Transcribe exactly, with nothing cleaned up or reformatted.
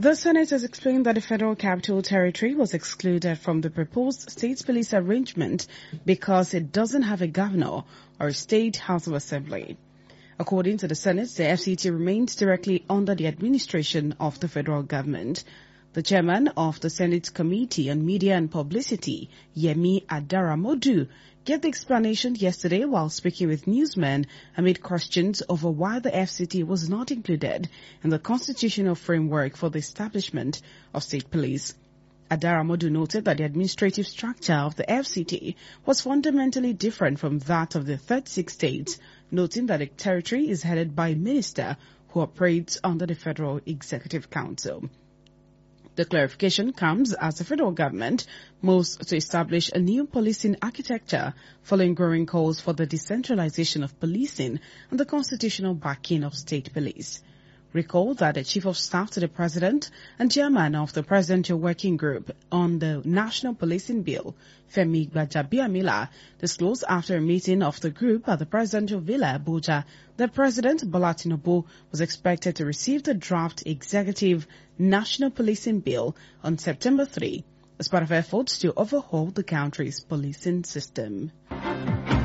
The Senate has explained that the Federal Capital Territory was excluded from the proposed state police arrangement because it doesn't have a governor or a state House of Assembly. According to the Senate, the F C T remains directly under the administration of the federal government. The chairman of the Senate Committee on Media and Publicity, Yemi Adaramodu, gave the explanation yesterday while speaking with newsmen amid questions over why the F C T was not included in the constitutional framework for the establishment of state police. Adaramodu noted that the administrative structure of the F C T was fundamentally different from that of the thirty-six states, noting that the territory is headed by a minister who operates under the Federal Executive Council. The clarification comes as the federal government moves to establish a new policing architecture following growing calls for the decentralization of policing and the constitutional backing of state police. Recall that the Chief of Staff to the President and Chairman of the Presidential Working Group on the National Policing Bill, Femi Gbajabiamila, disclosed after a meeting of the group at the Presidential Villa, Abuja, that President Bola Tinubu was expected to receive the draft Executive National Policing Bill on September third as part of efforts to overhaul the country's policing system.